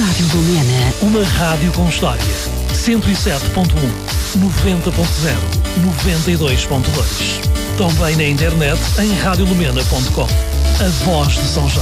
Rádio Lumena. Uma rádio com história. 107.1, 90.0, 92.2. Também na internet em radiolumena.com. A voz de São João.